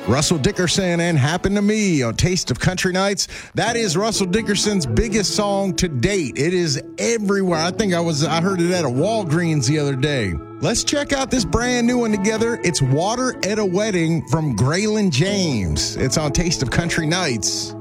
Russell Dickerson and Happen to Me on Taste of Country Nights. That is Russell Dickerson's biggest song to date. It is everywhere. I think I heard it at a Walgreens the other day. Let's check out this brand new one together. It's Water at a Wedding from Graylin James. It's on Taste of Country Nights.